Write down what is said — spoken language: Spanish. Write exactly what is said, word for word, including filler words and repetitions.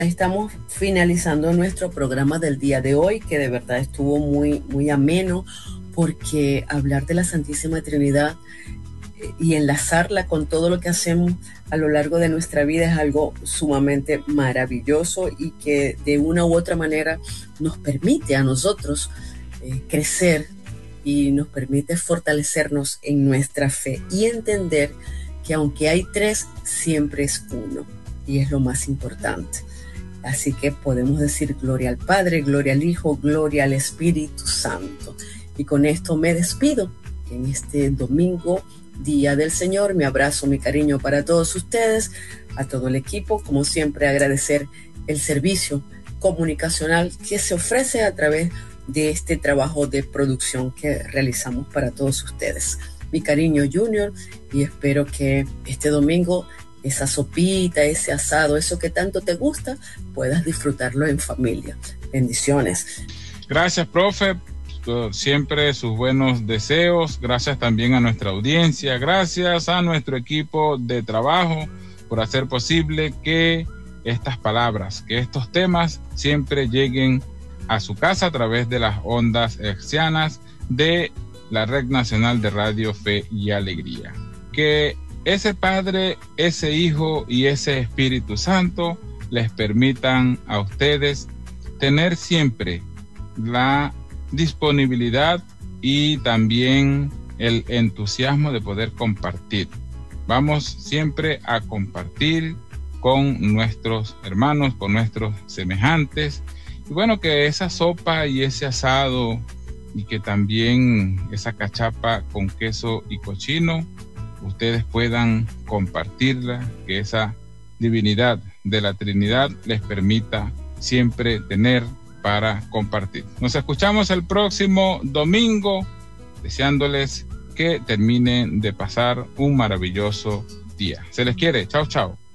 Estamos finalizando nuestro programa del día de hoy, que de verdad estuvo muy, muy ameno, porque hablar de la Santísima Trinidad y enlazarla con todo lo que hacemos a lo largo de nuestra vida es algo sumamente maravilloso y que de una u otra manera nos permite a nosotros eh, crecer y nos permite fortalecernos en nuestra fe y entender que aunque hay tres, siempre es uno, y es lo más importante. Así que podemos decir gloria al Padre, gloria al Hijo, gloria al Espíritu Santo. Y con esto me despido en este domingo, Día del Señor. Mi abrazo, mi cariño para todos ustedes, a todo el equipo. Como siempre, agradecer el servicio comunicacional que se ofrece a través de este trabajo de producción que realizamos para todos ustedes. Mi cariño, Junior, y espero que este domingo esa sopita, ese asado, eso que tanto te gusta, puedas disfrutarlo en familia. Bendiciones. Gracias, profe, siempre sus buenos deseos. Gracias también a nuestra audiencia. Gracias a nuestro equipo de trabajo por hacer posible que estas palabras, que estos temas siempre lleguen a su casa a través de las ondas hertzianas de la Red Nacional de Radio Fe y Alegría. Que ese Padre, ese Hijo y ese Espíritu Santo les permitan a ustedes tener siempre la disponibilidad y también el entusiasmo de poder compartir. Vamos siempre a compartir con nuestros hermanos, con nuestros semejantes. Y bueno, que esa sopa y ese asado y que también esa cachapa con queso y cochino ustedes puedan compartirla, que esa divinidad de la Trinidad les permita siempre tener para compartir. Nos escuchamos el próximo domingo, deseándoles que terminen de pasar un maravilloso día. Se les quiere. Chao, chao.